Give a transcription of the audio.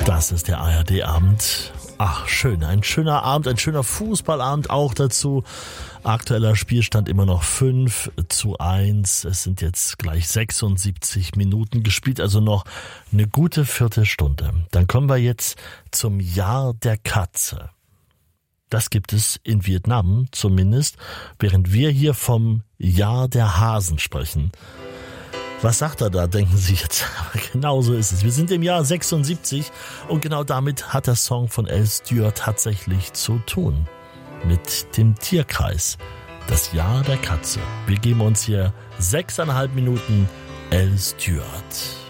Das ist der ARD-Abend. Ach, schön. Ein schöner Abend, ein schöner Fußballabend auch dazu. Aktueller Spielstand immer noch 5:1. Es sind jetzt gleich 76 Minuten gespielt, also noch eine gute Viertelstunde. Dann kommen wir jetzt zum Jahr der Katze. Das gibt es in Vietnam zumindest, während wir hier vom Jahr der Hasen sprechen. Was sagt er da, denken Sie jetzt? Genau so ist es. Wir sind im Jahr 76 und genau damit hat der Song von Al Stewart tatsächlich zu tun. Mit dem Tierkreis. Das Jahr der Katze. Wir geben uns hier 6,5 Minuten Al Stewart.